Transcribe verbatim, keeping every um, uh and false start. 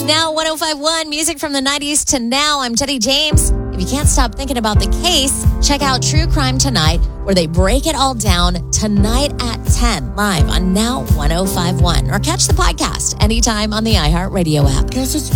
Now one oh five point one, music from the nineties to now. I'm Teddy James. If you can't stop thinking about the case, check out True Crime Tonight, where they break it all down tonight at ten, live on Now one oh five point one. Or catch the podcast anytime on the iHeartRadio app. Guess it's